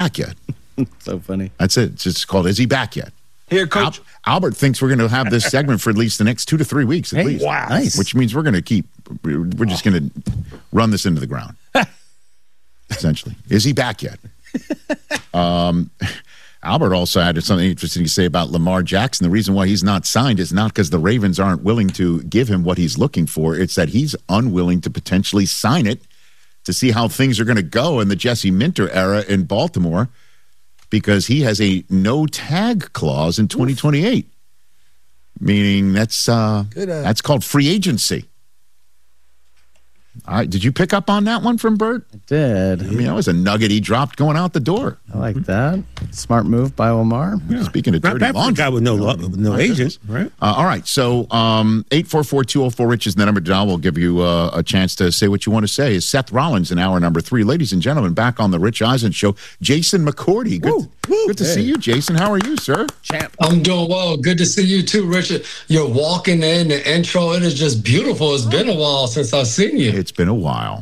back yet? So funny. That's it. It's just called Is He Back Yet? Here, Coach. Albert thinks we're going to have this segment for at least the next 2 to 3 weeks at least. Wow. Nice. Which means we're going to we're just going to run this into the ground. Essentially. Is he back yet? Albert also had something interesting to say about Lamar Jackson. The reason why he's not signed is not because the Ravens aren't willing to give him what he's looking for. It's that he's unwilling to potentially sign it to see how things are going to go in the Jesse Minter era in Baltimore because he has a no-tag clause in 2028, meaning that's called free agency. All right, did you pick up on that one from Bert? I did. I mean, that was a nugget he dropped going out the door. I like that. Smart move by Lamar. Yeah. Speaking of dirty laundry. Guy with no agent, right? All right, so 844-204-RICH is the number to dial. We'll give you a chance to say what you want to say. Is Seth Rollins in hour number 3. Ladies and gentlemen, back on the Rich Eisen Show, Jason McCourty. Good to see you, Jason. How are you, sir? Champ. I'm doing well. Good to see you too, Richard. You're walking in the intro. It is just beautiful. It's been a while since I've seen you. It's been a while.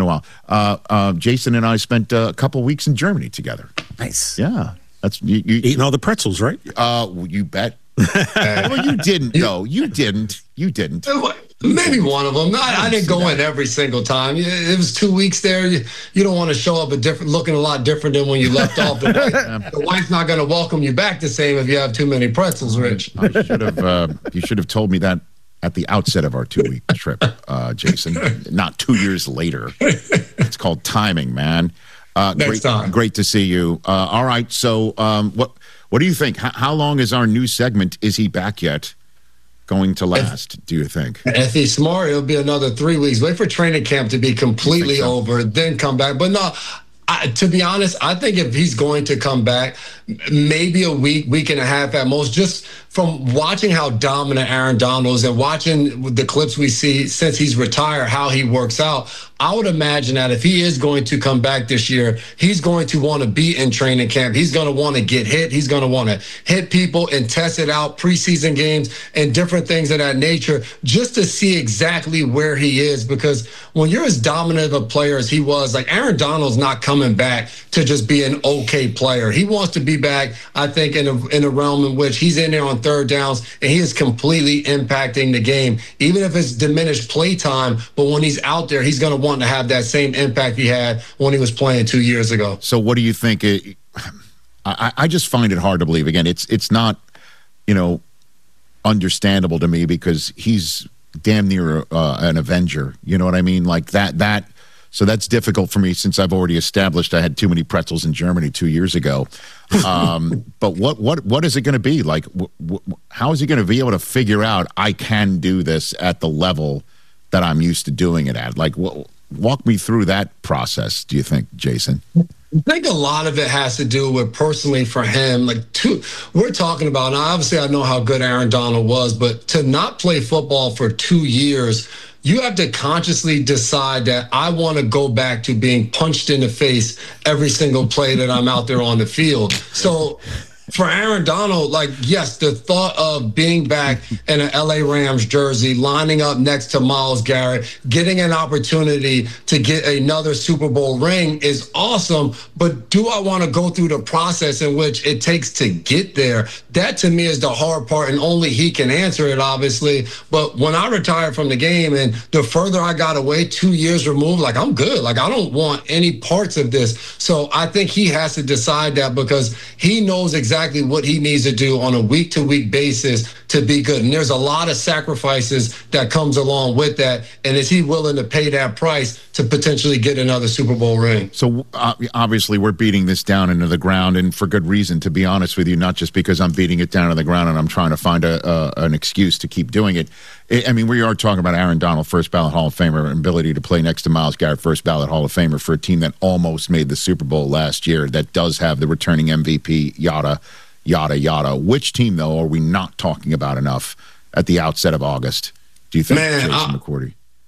Jason and I spent a couple weeks in Germany together. Nice. Yeah. That's you eating all the pretzels, right? You bet. Well, you didn't, though. You didn't. Maybe one of them. I didn't go in every single time. It was 2 weeks there. You don't want to show up looking a lot different than when you left off. The wife's not going to welcome you back the same if you have too many pretzels, Rich. You should have told me that at the outset of our 2-week trip, Jason, not 2 years later. It's called timing, man. Next time. Great to see you. All right, so what do you think? How long is our new segment, Is He Back Yet, going to last, do you think? If he's smart, it'll be another 3 weeks. Wait for training camp to be completely over, then come back. But no, to be honest, I think if he's going to come back, maybe a week and a half at most, just from watching how dominant Aaron Donald is and watching the clips we see since he's retired, how he works out, I would imagine that if he is going to come back this year, he's going to want to be in training camp. He's going to want to get hit. He's going to want to hit people and test it out, preseason games and different things of that nature, just to see exactly where he is. Because when you're as dominant of a player as he was, like Aaron Donald's not coming back to just be an okay player. He wants to be back, I think, in a realm in which he's in there on third downs and he is completely impacting the game, even if it's diminished play time. But when he's out there, he's going to want to have that same impact he had when he was playing 2 years ago. So what do you think? I just find it hard to believe. Again, it's not, understandable to me because he's damn near an Avenger. You know what I mean? Like that. So that's difficult for me since I've already established I had too many pretzels in Germany 2 years ago. But what is it going to be? Like, how is he going to be able to figure out I can do this at the level that I'm used to doing it at? Like, walk me through that process, do you think, Jason? I think a lot of it has to do with personally for him. We're talking about, and obviously I know how good Aaron Donald was, but to not play football for 2 years, you have to consciously decide that I want to go back to being punched in the face every single play that I'm out there on the field. So for Aaron Donald, yes, the thought of being back in an LA Rams jersey, lining up next to Myles Garrett, getting an opportunity to get another Super Bowl ring is awesome. But do I want to go through the process in which it takes to get there? That to me is the hard part, and only he can answer it, obviously. But when I retired from the game and the further I got away, 2 years removed, I'm good. I don't want any parts of this. So I think he has to decide that because he knows exactly what he needs to do on a week-to-week basis to be good. And there's a lot of sacrifices that comes along with that. And is he willing to pay that price to potentially get another Super Bowl ring? So obviously we're beating this down into the ground, and for good reason, to be honest with you, not just because I'm beating it down to the ground and I'm trying to find an excuse to keep doing it. I mean, we are talking about Aaron Donald, first ballot Hall of Famer, and ability to play next to Myles Garrett, first ballot Hall of Famer, for a team that almost made the Super Bowl last year, that does have the returning MVP, yada, yada, yada. Which team, though, are we not talking about enough at the outset of August, do you think, Jason McCourty?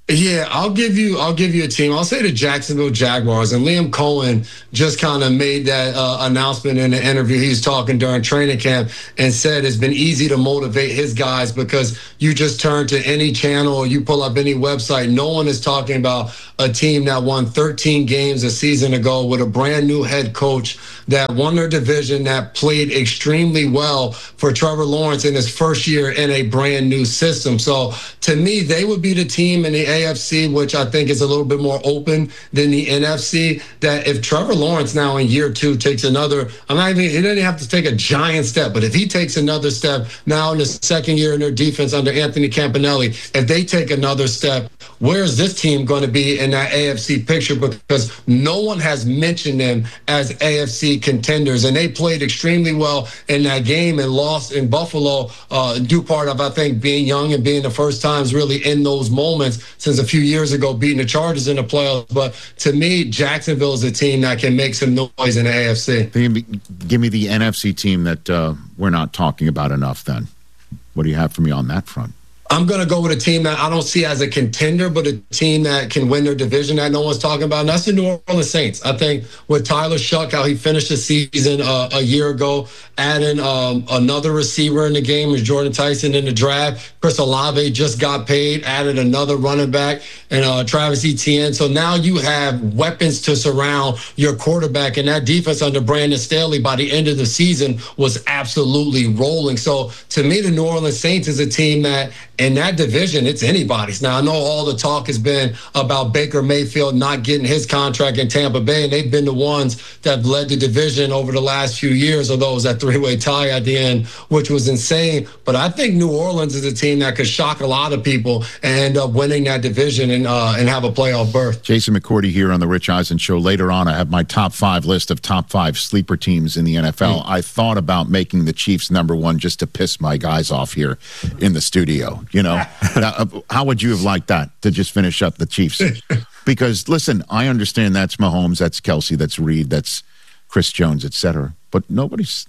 Yeah, I'll give you a team. I'll say the Jacksonville Jaguars, and Liam Cohen just kind of made that announcement in the interview. He was talking during training camp and said it's been easy to motivate his guys because you just turn to any channel or you pull up any website. No one is talking about a team that won 13 games a season ago with a brand new head coach that won their division, that played extremely well for Trevor Lawrence in his first year in a brand new system. So to me, they would be the team in the AFC, which I think is a little bit more open than the NFC, that if Trevor Lawrence now in year 2 takes another, he doesn't have to take a giant step, but if he takes another step now in the second year in their defense under Anthony Campanelli, if they take another step, where is this team going to be in that AFC picture? Because no one has mentioned them as AFC contenders, and they played extremely well in that game and lost in Buffalo, due part of, I think, being young and being the first times really in those moments since a few years ago, beating the Chargers in the playoffs. But to me, Jacksonville is a team that can make some noise in the AFC. Give me the NFC team that we're not talking about enough then. What do you have for me on that front? I'm going to go with a team that I don't see as a contender, but a team that can win their division that no one's talking about, and that's the New Orleans Saints. I think with Tyler Shuck, how he finished the season a year ago, adding another receiver in the game was Jordan Tyson in the draft. Chris Olave just got paid, added another running back, and Travis Etienne. So now you have weapons to surround your quarterback, and that defense under Brandon Staley by the end of the season was absolutely rolling. So to me, the New Orleans Saints is a team that in that division, it's anybody's. Now, I know all the talk has been about Baker Mayfield not getting his contract in Tampa Bay, and they've been the ones that have led the division over the last few years, although it was that three-way tie at the end, which was insane. But I think New Orleans is a team that could shock a lot of people and end up winning that division and have a playoff berth. Jason McCourty here on the Rich Eisen Show. Later on, I have my top 5 list of top 5 sleeper teams in the NFL. I thought about making the Chiefs number 1 just to piss my guys off here in the studio. You know, how would you have liked that to just finish up the Chiefs? Because listen, I understand that's Mahomes, that's Kelsey, that's Reed, that's Chris Jones, etc. But nobody's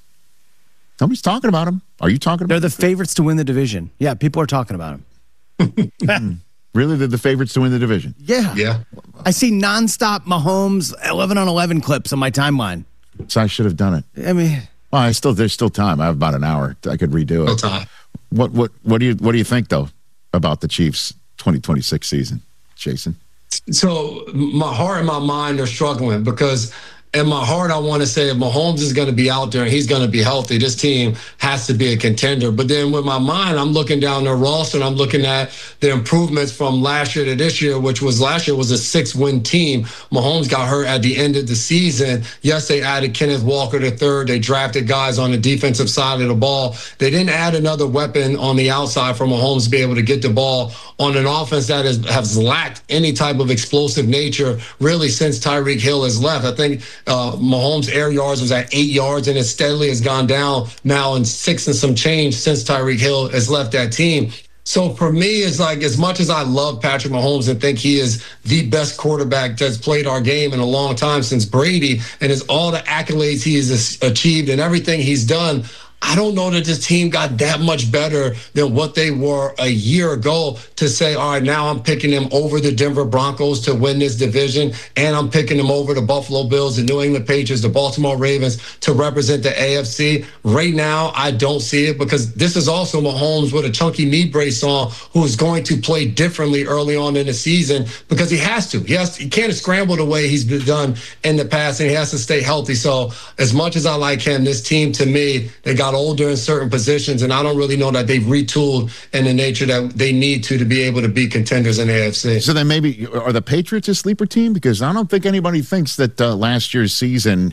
talking about them. Are you talking about them? They're the favorites to win the division. Yeah, people are talking about them. Really? They're the favorites to win the division? Yeah. Yeah. I see nonstop Mahomes 11 on 11 clips on my timeline. So I should have done it. I mean, well, there's still time. I have about an hour. I could redo it. Still time. What do you think though about the Chiefs 2026 season, Jason? So my heart and my mind are struggling because in my heart, I want to say if Mahomes is going to be out there and he's going to be healthy, this team has to be a contender. But then with my mind, I'm looking down their roster and I'm looking at the improvements from last year to this year, which was last year was a 6-win team. Mahomes got hurt at the end of the season. Yes, they added Kenneth Walker III. They drafted guys on the defensive side of the ball. They didn't add another weapon on the outside for Mahomes to be able to get the ball on an offense that has lacked any type of explosive nature really since Tyreek Hill has left. I think Mahomes' air yards was at 8 yards, and it steadily has gone down now in 6 and some change since Tyreek Hill has left that team. So for me, it's like as much as I love Patrick Mahomes and think he is the best quarterback that's played our game in a long time since Brady, and is all the accolades he has achieved and everything he's done, I don't know that this team got that much better than what they were a year ago to say, all right, now I'm picking them over the Denver Broncos to win this division, and I'm picking them over the Buffalo Bills, the New England Patriots, the Baltimore Ravens to represent the AFC. Right now, I don't see it because this is also Mahomes with a chunky knee brace on who is going to play differently early on in the season because he has to. He can't scramble the way he's been done in the past, and he has to stay healthy. So as much as I like him, this team, to me, they got older in certain positions, and I don't really know that they've retooled in the nature that they need to be able to be contenders in the AFC. So then maybe, are the Patriots a sleeper team? Because I don't think anybody thinks that last year's season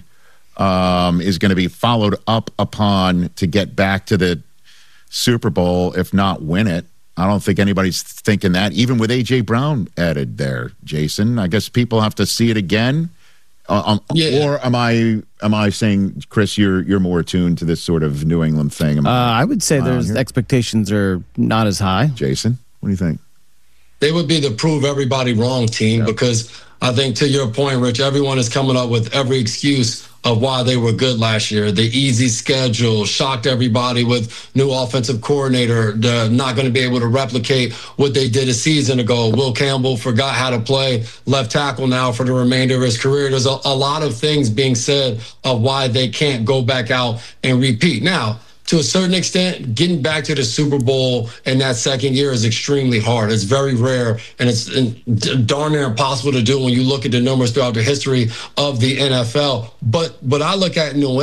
is going to be followed up upon to get back to the Super Bowl, if not win it. I don't think anybody's thinking that, even with A.J. Brown added there, Jason. I guess people have to see it again. Yeah. Or am I saying, Chris, you're more attuned to this sort of New England thing? I would say there's expectations are not as high. Jason, what do you think? They would be the prove everybody wrong team because I think to your point, Rich, everyone is coming up with every excuse of why they were good last year. The easy schedule shocked everybody with new offensive coordinator, not going to be able to replicate what they did a season ago. Will Campbell forgot how to play left tackle now for the remainder of his career. There's a lot of things being said of why they can't go back out and repeat. Now, to a certain extent, getting back to the Super Bowl in that second year is extremely hard. It's very rare, and it's darn near impossible to do when you look at the numbers throughout the history of the NFL. But I look at New